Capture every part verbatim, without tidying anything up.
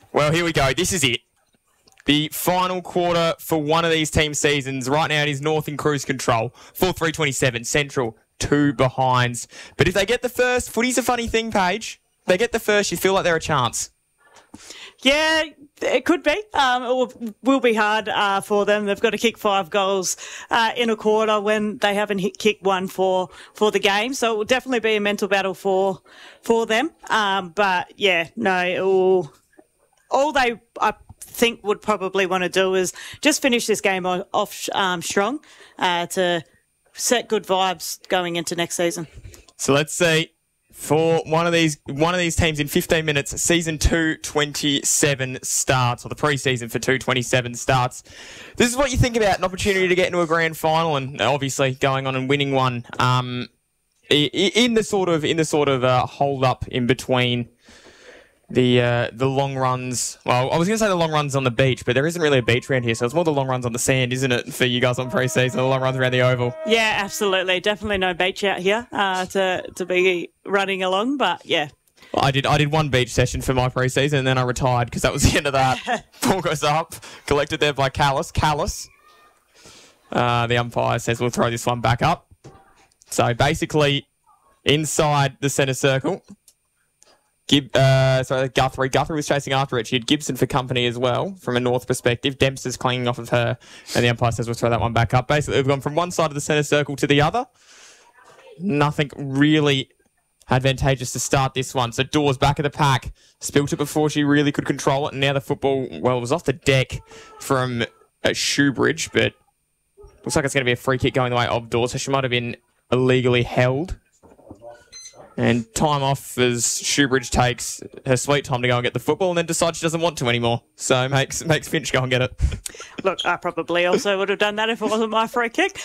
Well, here we go. This is it. The final quarter for one of these team seasons. Right now it is North in cruise control. four three twenty-seven. Central, two behinds. But if they get the first, footy's a funny thing, Paige. If they get the first, you feel like they're a chance. Yeah, it could be. Um, it will, will be hard uh, for them. They've got to kick five goals uh, in a quarter when they haven't hit, kicked one for, for the game. So it will definitely be a mental battle for for them. Um, but, yeah, no, it will, all they, I think, would probably want to do is just finish this game off um, strong uh, to set good vibes going into next season. So let's see. For one of these one of these teams in fifteen minutes, season two twenty-seven starts, or the preseason for two twenty-seven starts. This is what you think about an opportunity to get into a grand final, and obviously going on and winning one. Um, in the sort of in the sort of uh, hold up in between the uh, the long runs. Well, I was going to say the long runs on the beach, but there isn't really a beach around here, so it's more the long runs on the sand, isn't it, for you guys on preseason? The long runs around the oval. Yeah, absolutely. Definitely no beach out here uh, to to be running along, but yeah. Well, I did I did one beach session for my preseason, and then I retired because that was the end of that. Ball goes up, collected there by Callis. Callis. Uh, the umpire says we'll throw this one back up. So basically, inside the centre circle. Gib, uh, sorry, Guthrie. Guthrie was chasing after it. She had Gibson for company as well, from a North perspective. Dempster's clinging off of her, and the umpire says we'll throw that one back up. Basically, we've gone from one side of the centre circle to the other. Nothing really advantageous to start this one. So Dawes back of the pack. Spilt it before she really could control it, and now the football, well, it was off the deck from uh, Shoebridge, but looks like it's going to be a free kick going the way of Dawes, so she might have been illegally held. And time off as Shoebridge takes her sweet time to go and get the football and then decides she doesn't want to anymore. So makes makes Finch go and get it. Look, I probably also would have done that if it wasn't my free kick.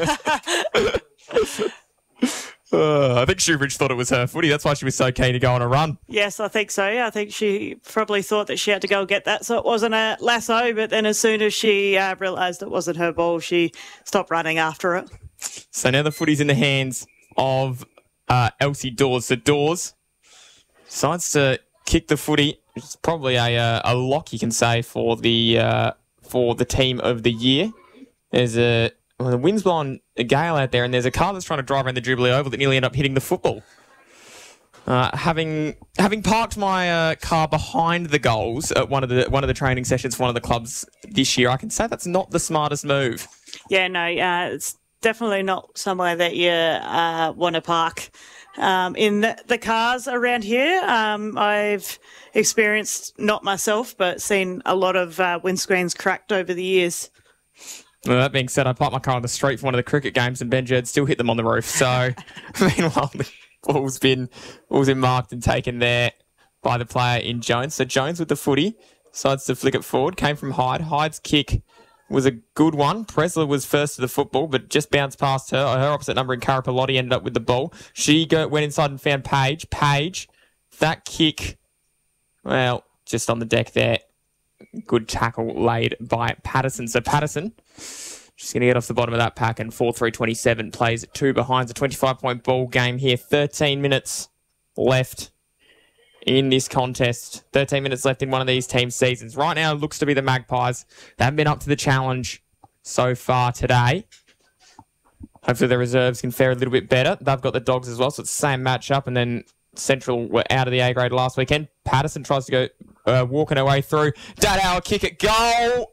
uh, I think Shoebridge thought it was her footy. That's why she was so keen to go on a run. Yes, I think so. I think she probably thought that she had to go and get that, so it wasn't a lasso. But then as soon as she uh, realised it wasn't her ball, she stopped running after it. So now the footy's in the hands of Uh, Elsie Dawes. So Dawes decides to kick the footy. It's probably a uh, a lock, you can say, for the uh, for the team of the year. There's a well, the wind's blowing a gale out there, and there's a car that's trying to drive around the Jubilee Oval that nearly ended up hitting the football. Uh, having having parked my uh, car behind the goals at one of the one of the training sessions for one of the clubs this year, I can say that's not the smartest move. Yeah, no, uh, it's definitely not somewhere that you uh, want to park um, in the, the cars around here. Um, I've experienced, not myself, but seen a lot of uh, windscreens cracked over the years. Well, that being said, I parked my car on the street for one of the cricket games and Ben Jerd still hit them on the roof. So, meanwhile, the ball's been, ball's been marked and taken there by the player in Jones. So Jones with the footy, decides to flick it forward, came from Hyde. Hyde's kick was a good one. Presler was first to the football, but just bounced past her. Her opposite number in Karapalotti ended up with the ball. She go, went inside and found Page. Page, that kick, well, just on the deck there. Good tackle laid by Patterson. So Patterson, she's going to get off the bottom of that pack, and four three twenty-seven plays two behinds. A twenty-five point ball game here. thirteen minutes left in this contest. thirteen minutes left in one of these team seasons. Right now, it looks to be the Magpies. They haven't been up to the challenge so far today. Hopefully the reserves can fare a little bit better. They've got the Dogs as well, so it's the same matchup. And then Central were out of the A grade last weekend. Patterson tries to go uh, walking her way through. Dadauer kick it, goal!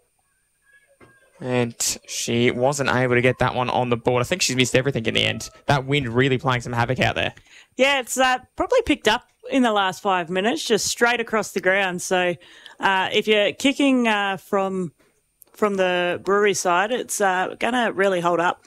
And she wasn't able to get that one on the board. I think she's missed everything in the end. That wind really playing some havoc out there. Yeah, it's uh, probably picked up in the last five minutes, just straight across the ground. So uh, if you're kicking uh, from from the Brewery side, it's uh, going to really hold up.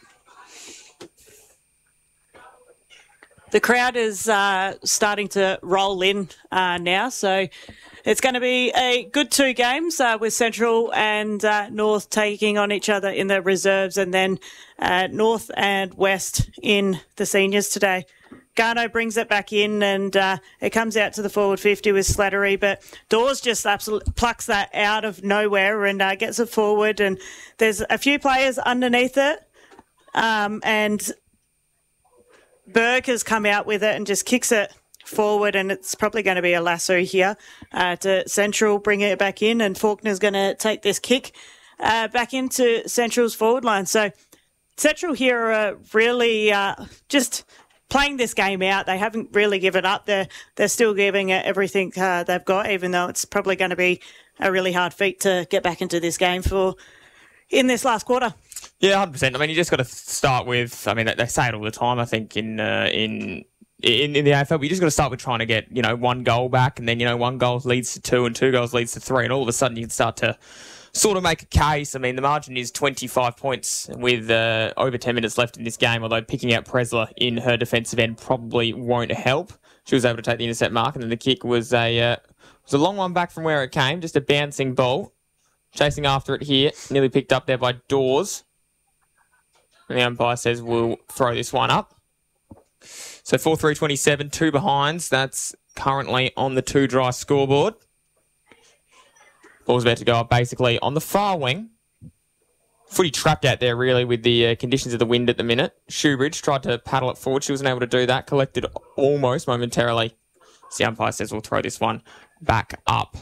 The crowd is uh, starting to roll in uh, now, so it's going to be a good two games uh, with Central and uh, North taking on each other in the reserves, and then uh, North and West in the seniors today. Garno brings it back in, and uh, it comes out to the forward fifty with Slattery, but Dawes just absolutely plucks that out of nowhere and uh, gets it forward, and there's a few players underneath it, um, and Berg has come out with it and just kicks it forward, and it's probably going to be a lasso here uh, to Central, bring it back in, and Faulkner's going to take this kick uh, back into Central's forward line. So Central here are really uh, just playing this game out. They haven't really given up. They're, they're still giving it everything uh, they've got, even though it's probably going to be a really hard feat to get back into this game for in this last quarter. Yeah, one hundred percent. I mean, you just got to start with, I mean, they, they say it all the time, I think, in uh, in in, in the A F L, but you just got to start with trying to get, you know, one goal back, and then, you know, one goal leads to two, and two goals leads to three, and all of a sudden you can start to sort of make a case. I mean, the margin is twenty-five points with uh, over ten minutes left in this game, although picking out Presler in her defensive end probably won't help. She was able to take the intercept mark, and then the kick was a, uh, was a long one back from where it came, just a bouncing ball. Chasing after it here, nearly picked up there by Dawes. And the umpire says we'll throw this one up. So four three twenty-seven, two behinds. That's currently on the two dry scoreboard. Ball's about to go up basically on the far wing. Footy trapped out there really with the uh, conditions of the wind at the minute. Shoebridge tried to paddle it forward. She wasn't able to do that. Collected almost momentarily. So the umpire says we'll throw this one back up.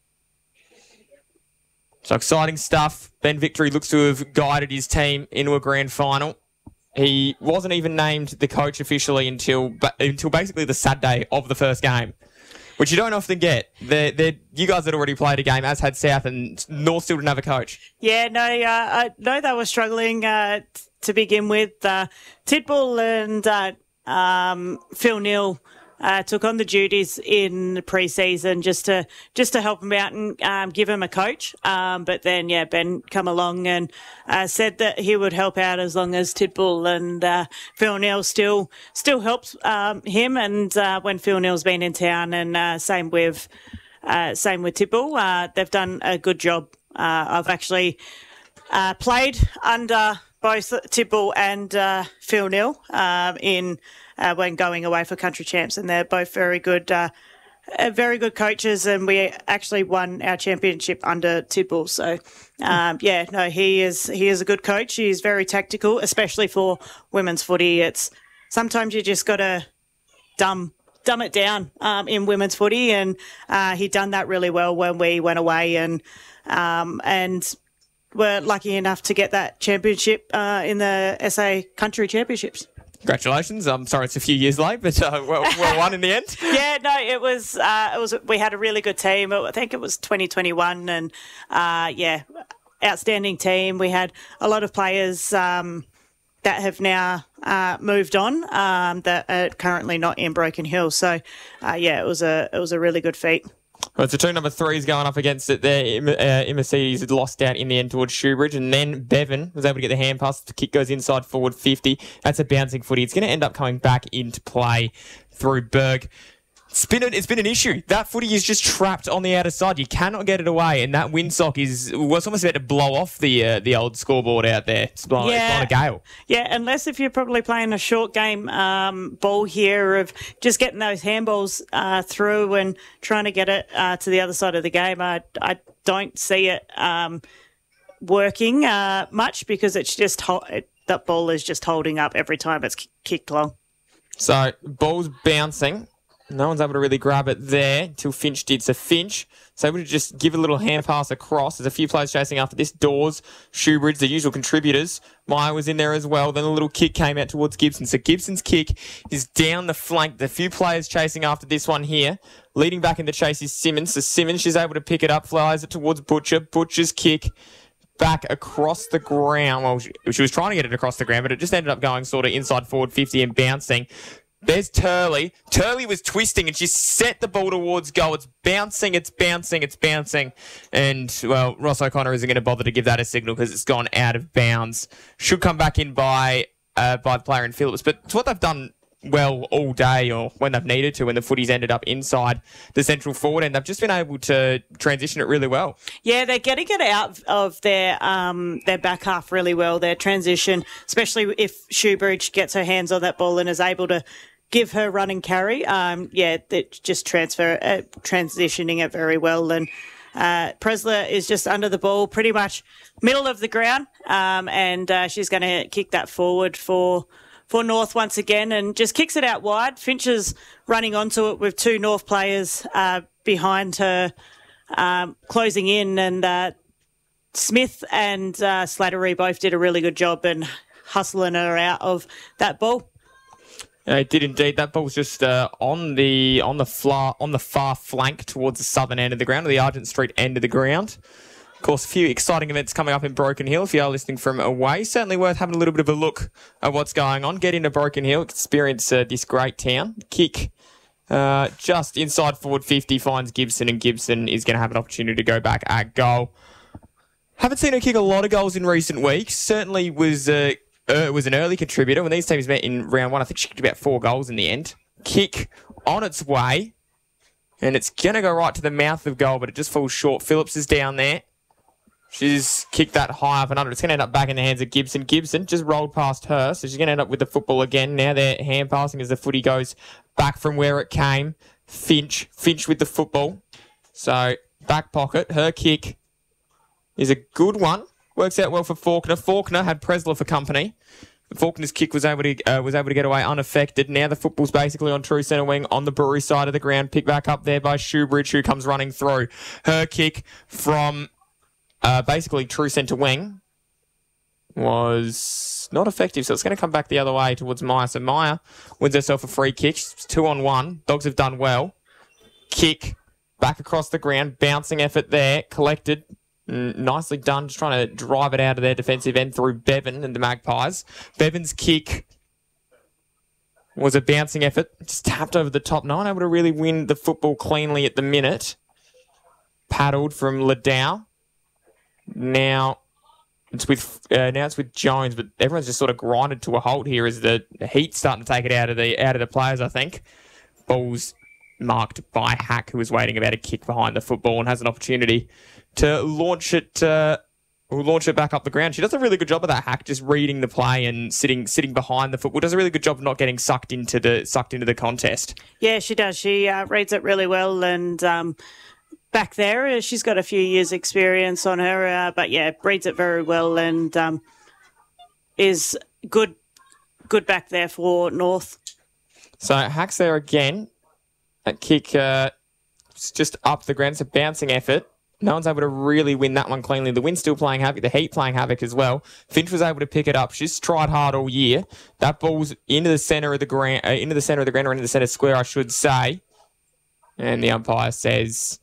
So exciting stuff. Ben Victory looks to have guided his team into a grand final. He wasn't even named the coach officially until until basically the Saturday of the first game, which you don't often get. They're, they're, you guys had already played a game, as had South, and North still didn't have a coach. Yeah, no, uh, I know they were struggling uh, t- to begin with. Uh, Tidball and uh, um, Phil Neal Uh, took on the duties in the pre-season just to just to help him out and um, give him a coach. Um, but then, yeah, Ben come along and uh, said that he would help out as long as Tidball and uh, Phil Neal still still helped um, him. And uh, when Phil Neal's been in town, and uh, same with uh, same with Tidball, uh, they've done a good job. Uh, I've actually uh, played under both Tidball and uh, Phil Neal um, in. Uh, when going away for country champs, and they're both very good, uh, uh, very good coaches. And we actually won our championship under Tidball. So, um, yeah, no, he is he is a good coach. He's very tactical, especially for women's footy. It's sometimes you just got to dumb dumb it down um, in women's footy, and uh, he done that really well when we went away, and um, and were lucky enough to get that championship uh, in the S A Country Championships. Congratulations. I'm sorry it's a few years late, but uh, well, well won in the end. Yeah, no, it was, uh, it was, we had a really good team. I think it was twenty twenty-one, and uh, yeah, outstanding team. We had a lot of players um, that have now uh, moved on um, that are currently not in Broken Hill. So uh, yeah, it was a, it was a really good feat. Well, so two number threes going up against it there. Uh, Mercedes had lost out in the end towards Shoebridge, and then Bevan was able to get the hand pass. The kick goes inside forward fifty. That's a bouncing footy. It's going to end up coming back into play through Berg. It's been, an, it's been an issue. That footy is just trapped on the outer side. You cannot get it away, and that windsock is was almost about to blow off the uh, the old scoreboard out there. It's blowing, yeah. it's blowing a gale. Yeah, unless if you're probably playing a short game um, ball here of just getting those handballs uh, through and trying to get it uh, to the other side of the game. I, I don't see it um, working uh, much because it's just ho- it, that ball is just holding up every time it's k- kicked long. So ball's bouncing. No one's able to really grab it there until Finch did. So Finch is able to just give a little hand pass across. There's a few players chasing after this. Dawes, Shoebridge, the usual contributors. Meyer was in there as well. Then a little kick came out towards Gibson. So Gibson's kick is down the flank. The few players chasing after this one here. Leading back in the chase is Simmons. So Simmons, she's able to pick it up, flies it towards Butcher. Butcher's kick back across the ground. Well, she, she was trying to get it across the ground, but it just ended up going sort of inside forward fifty and bouncing. There's Turley. Turley was twisting and she set the ball towards goal. It's bouncing, it's bouncing, it's bouncing. And, well, Ross O'Connor isn't going to bother to give that a signal because it's gone out of bounds. Should come back in by uh, by the player in Phillips. But it's what they've done well all day, or when they've needed to, when the footy's ended up inside the central forward, and they've just been able to transition it really well. Yeah, they're getting it out of their um, their back half really well, their transition, especially if Shoebridge gets her hands on that ball and is able to give her run and carry. Um, yeah, that just transfer uh, transitioning it very well. And uh, Presler is just under the ball, pretty much middle of the ground, um, and uh, she's going to kick that forward for for North once again and just kicks it out wide. Finch is running onto it with two North players uh, behind her, um, closing in, and uh, Smith and uh, Slattery both did a really good job in hustling her out of that ball. Yeah, it did indeed. That ball was just uh, on the on the far on the far flank towards the southern end of the ground, or the Argent Street end of the ground. Of course, a few exciting events coming up in Broken Hill. If you are listening from away, certainly worth having a little bit of a look at what's going on. Get into Broken Hill, experience uh, this great town. Kick uh, just inside forward fifty, finds Gibson, and Gibson is going to have an opportunity to go back at goal. Haven't seen her kick a lot of goals in recent weeks. Certainly was uh, uh, was an early contributor. When these teams met in round one, I think she kicked about four goals in the end. Kick on its way, and it's going to go right to the mouth of goal, but it just falls short. Phillips is down there. She's kicked that high up and under. It's going to end up back in the hands of Gibson. Gibson just rolled past her, so she's going to end up with the football again. Now they're hand passing as the footy goes back from where it came. Finch. Finch with the football. So, back pocket. Her kick is a good one. Works out well for Faulkner. Faulkner had Presler for company. Faulkner's kick was able to uh, was able to get away unaffected. Now the football's basically on true centre wing on the Brewery side of the ground. Picked back up there by Shoebridge, who comes running through. Her kick from... Uh, basically, true centre wing was not effective, so it's going to come back the other way towards Maya. So Maya wins herself a free kick. It's two on one. Dogs have done well. Kick back across the ground. Bouncing effort there. Collected. Mm, nicely done. Just trying to drive it out of their defensive end through Bevan and the Magpies. Bevan's kick was a bouncing effort. Just tapped over the top. No one able to really win the football cleanly at the minute. Paddled from Ladow. Now it's with uh, now it's with Jones, but everyone's just sort of grinded to a halt here as the, the heat's starting to take it out of the out of the players. I think ball's marked by Hack, who is waiting about a kick behind the football and has an opportunity to launch it uh, or launch it back up the ground. She does a really good job of that, Hack, just reading the play and sitting sitting behind the football. Does a really good job of not getting sucked into the sucked into the contest. Yeah, she does. She uh, reads it really well and. Um, Back there, she's got a few years' experience on her, uh, but yeah, reads it very well and um, is good, good back there for North. So Hack's there again. That kick uh, just up the ground. It's a bouncing effort. No one's able to really win that one cleanly. The wind's still playing havoc. The heat playing havoc as well. Finch was able to pick it up. She's tried hard all year. That ball's into the centre of the ground, uh, into the centre of the ground, or into the centre square, I should say. And the umpire says,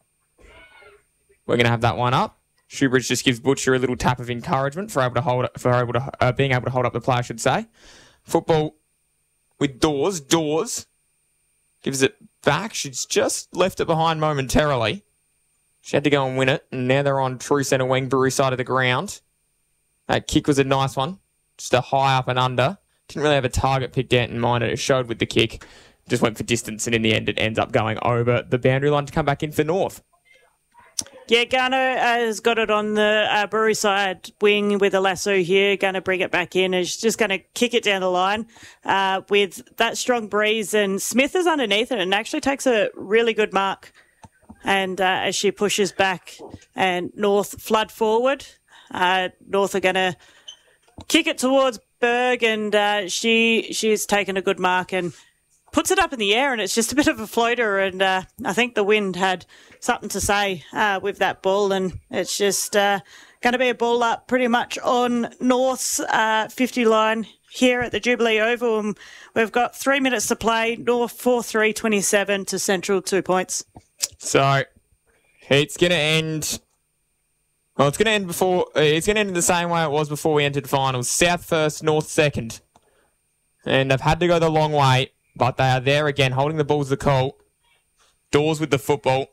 we're going to have that one up. Shoebridge just gives Butcher a little tap of encouragement for able to hold for able to uh, being able to hold up the play, I should say. Football with Dawes. Dawes gives it back. She's just left it behind momentarily. She had to go and win it, and now they're on true centre wing, Brewery side of the ground. That kick was a nice one. Just a high up and under. Didn't really have a target picked out in mind. It showed with the kick. Just went for distance, and in the end it ends up going over the boundary line to come back in for North. Yeah, Garner has got it on the uh, Brewery side wing with a lasso here. Going to bring it back in. Is just going to kick it down the line uh, with that strong breeze. And Smith is underneath it and actually takes a really good mark. And uh, as she pushes back and North flood forward, uh, North are going to kick it towards Berg, and uh, she she's taken a good mark and puts it up in the air, and it's just a bit of a floater, and uh, I think the wind had something to say uh, with that ball, and it's just uh, going to be a ball up pretty much on North's uh, fifty line here at the Jubilee Oval, and we've got three minutes to play. North four three twenty-seven to Central two points. So it's going to end... Well, it's going to end before... Uh, it's going to end in the same way it was before we entered finals. South first, North second. And they've had to go the long way, but they are there again, holding the ball's the call. Dawes with the football.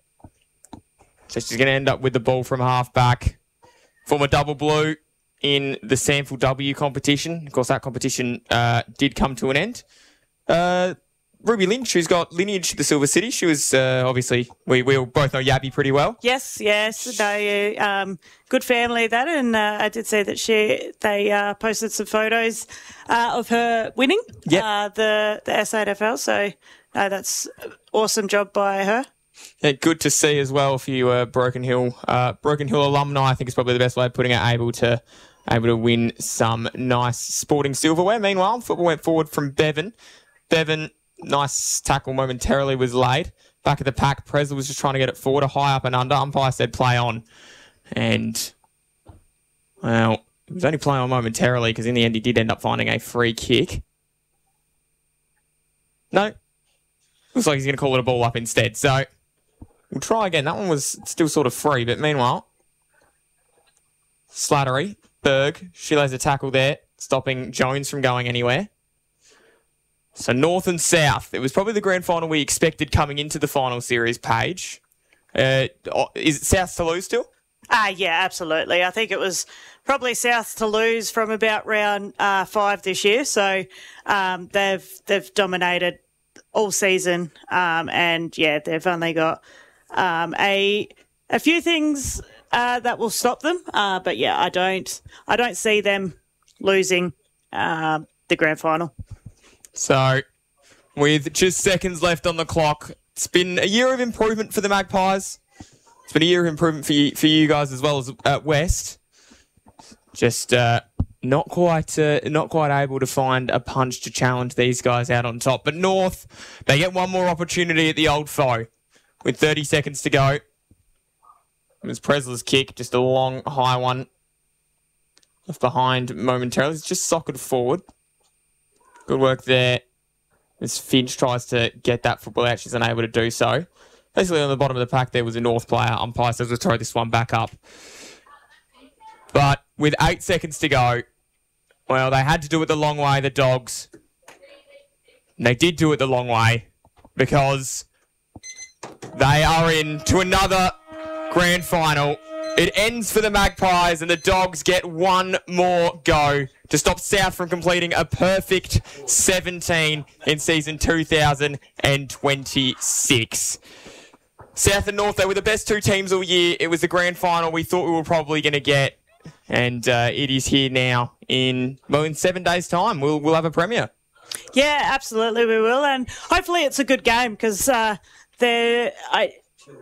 So she's going to end up with the ball from half back. Former double blue in the Sample W competition. Of course, that competition uh, did come to an end. Uh, Ruby Lynch, who's got lineage to the Silver City. She was uh, obviously, we, we all both know Yabby pretty well. Yes, yes. No, um, good family, that. And uh, I did see that she they uh, posted some photos uh, of her winning yep. uh, the, the S A F L. So, no, that's an awesome job by her. Yeah, good to see as well for you uh, Broken Hill uh, Broken Hill alumni. I think it's probably the best way of putting it, able to able to win some nice sporting silverware. Meanwhile, football went forward from Bevan. Bevan, nice tackle momentarily was laid. Back of the pack, Presler was just trying to get it forward, a high up and under. Umpire said play on. And, well, it was only playing on momentarily because in the end he did end up finding a free kick. No. Looks like he's going to call it a ball up instead. So, we'll try again. That one was still sort of free, but meanwhile, Slattery, Berg, she lays a tackle there, stopping Jones from going anywhere. So North and South. It was probably the grand final we expected coming into the final series, Paige. Uh, is it South to lose still? Ah, uh, yeah, absolutely. I think it was probably South to lose from about round uh, five this year. So um, they've they've dominated all season, um, and yeah, they've only got um, a a few things uh, that will stop them. Uh, but yeah, I don't I don't see them losing uh, the grand final. So, with just seconds left on the clock, it's been a year of improvement for the Magpies. It's been a year of improvement for you, for you guys as well as at West. Just uh, not quite uh, not quite able to find a punch to challenge these guys out on top. But North, they get one more opportunity at the Old Foe with thirty seconds to go. It was Presler's kick, just a long, high one. Left behind momentarily. It's just socketed forward. Good work there. As Finch tries to get that football out, she's unable to do so. Basically, on the bottom of the pack, there was a North player. Umpire says we'll throw this one back up. But with eight seconds to go, well, they had to do it the long way, the Dogs. And they did do it the long way because they are in to another grand final. It ends for the Magpies and the Dogs get one more go to stop South from completing a perfect seventeen in season two thousand twenty-six. South and North, they were the best two teams all year. It was the grand final we thought we were probably going to get. And uh, it is here now in, well, in seven days' time. We'll, we'll have a premiere. Yeah, absolutely we will. And hopefully it's a good game because uh, they're... I,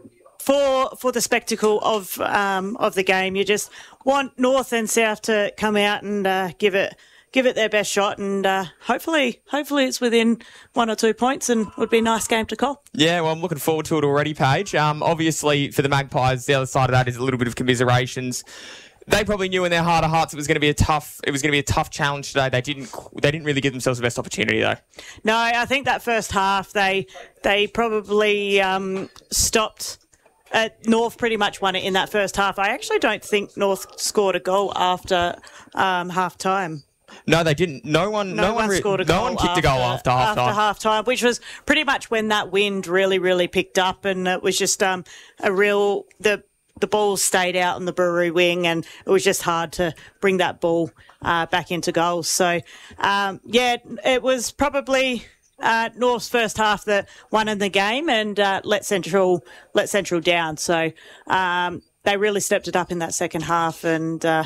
For for the spectacle of um, of the game, you just want North and South to come out and uh, give it give it their best shot, and uh, hopefully hopefully it's within one or two points, and it would be a nice game to call. Yeah, well, I'm looking forward to it already, Paige. Um, obviously for the Magpies, the other side of that is a little bit of commiserations. They probably knew in their heart of hearts it was going to be a tough. It was going to be a tough challenge today. They didn't. They didn't really give themselves the best opportunity, though. No, I think that first half they they probably um, stopped. Uh, North pretty much won it in that first half. I actually don't think North scored a goal after um, half time. No, they didn't. No one. No, No, one one. Re- scored a no goal one kicked after, a goal after half time. After half time, which was pretty much when that wind really, really picked up, and it was just um, a real the the ball stayed out on the Brewery wing, and it was just hard to bring that ball uh, back into goals. So, um, yeah, it was probably. Uh, North's first half that won in the game and uh, let Central let Central down. So um, they really stepped it up in that second half. And uh,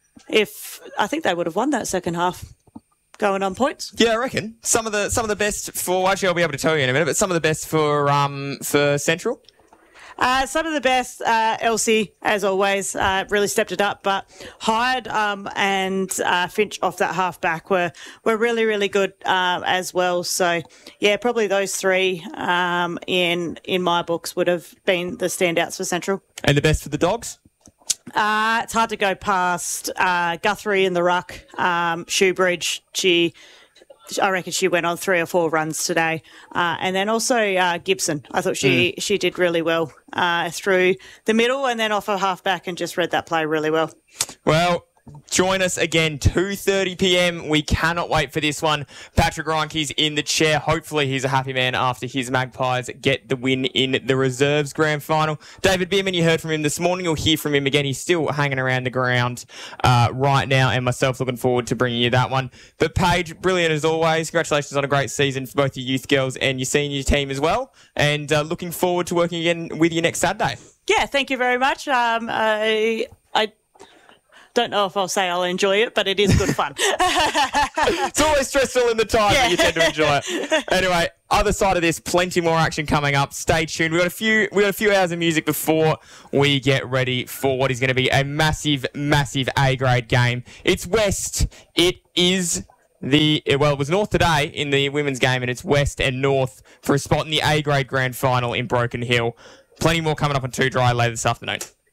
if I think they would have won that second half, going on points. Yeah, I reckon some of the some of the best for. Actually, I'll be able to tell you in a minute. But some of the best for um for Central. Uh, some of the best, uh, Elsie, as always, uh, really stepped it up. But Hyde um, and uh, Finch off that half back were, were really, really good um, as well. So, yeah, probably those three um, in in my books would have been the standouts for Central. And the best for the Dogs? Uh, it's hard to go past uh, Guthrie in the ruck, um, Shoebridge. She... I reckon she went on three or four runs today. Uh, and then also uh, Gibson. I thought she, mm. she did really well uh, through the middle and then off a half-back and just read that play really well. Well, join us again, two thirty p m. We cannot wait for this one. Patrick Reinke's in the chair. Hopefully he's a happy man after his Magpies get the win in the reserves grand final. David Bierman, you heard from him this morning. You'll hear from him again. He's still hanging around the ground uh, right now, and myself looking forward to bringing you that one. But Paige, brilliant as always. Congratulations on a great season for both your youth girls and your senior team as well. And uh, looking forward to working again with you next Saturday. Yeah, thank you very much. Um, I... I don't know if I'll say I'll enjoy it, but it is good fun. It's always stressful in the time, Yeah. but you tend to enjoy it. Anyway, other side of this, plenty more action coming up. Stay tuned. We've got a few, we got a few hours of music before we get ready for what is going to be a massive, massive A-grade game. It's West. It is the, well, it was North today in the women's game, and it's West and North for a spot in the A-grade grand final in Broken Hill. Plenty more coming up on Two Dry later this afternoon.